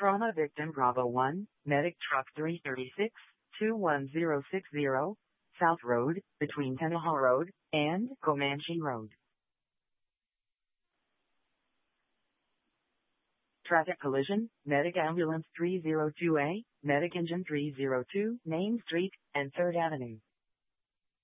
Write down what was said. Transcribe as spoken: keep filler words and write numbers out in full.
Trauma victim Bravo one, medic truck three thirty-six, two one zero six zero, South Road, between Tenaha Road and Comanche Road. Traffic collision, medic ambulance three oh two A, medic engine three oh two, Main Street and third Avenue.